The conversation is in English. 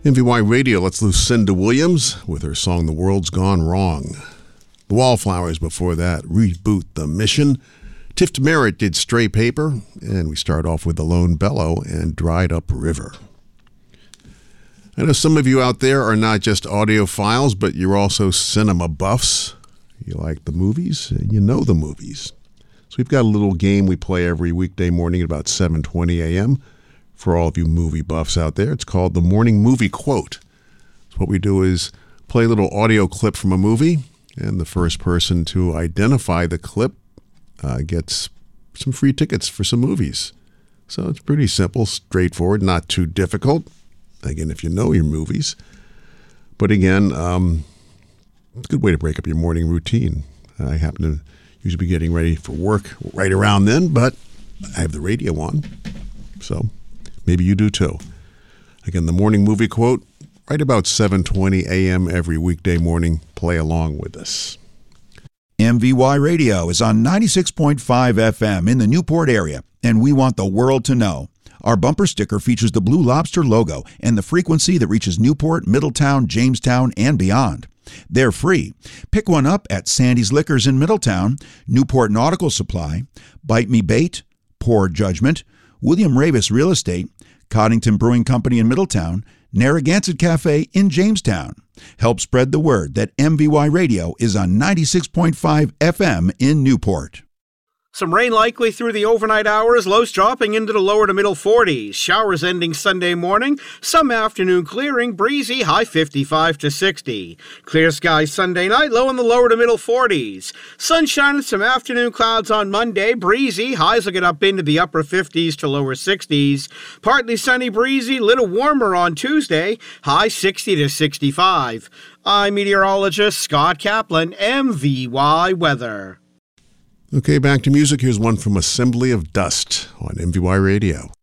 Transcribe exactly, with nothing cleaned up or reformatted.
M V Y Radio lets loose Cinda Williams with her song The World's Gone Wrong. The Wallflowers before that, Reboot the Mission. Tift Merritt did Stray Paper, and we start off with The Lone Bellow and Dried Up River. I know some of you out there are not just audiophiles, but you're also cinema buffs. You like the movies, and you know the movies. So we've got a little game we play every weekday morning at about seven twenty a.m. for all of you movie buffs out there. It's called the Morning Movie Quote. So what we do is play a little audio clip from a movie, and the first person to identify the clip uh, gets some free tickets for some movies. So it's pretty simple, straightforward, not too difficult. Again, if you know your movies. But again, um, it's a good way to break up your morning routine. I happen to usually be getting ready for work right around then, but I have the radio on, so maybe you do too. Again, the Morning Movie Quote, right about seven twenty a.m. every weekday morning. Play along with us. M V Y Radio is on ninety-six point five F M in the Newport area, and we want the world to know. Our bumper sticker features the Blue Lobster logo and the frequency that reaches Newport, Middletown, Jamestown, and beyond. They're free. Pick one up at Sandy's Liquors in Middletown, Newport Nautical Supply, Bite Me Bait, Poor Judgment, William Ravis Real Estate, Coddington Brewing Company in Middletown, Narragansett Cafe in Jamestown. Help spread the word that M V Y Radio is on ninety-six point five F M in Newport. Some rain likely through the overnight hours, lows dropping into the lower to middle forties. Showers ending Sunday morning, some afternoon clearing, breezy, high fifty-five to sixty. Clear skies Sunday night, low in the lower to middle forties. Sunshine and some afternoon clouds on Monday, breezy, highs will get up into the upper fifties to lower sixties. Partly sunny, breezy, little warmer on Tuesday, high sixty to sixty-five. I'm meteorologist Scott Kaplan, M V Y Weather. Okay, back to music. Here's one from Assembly of Dust on M V Y Radio.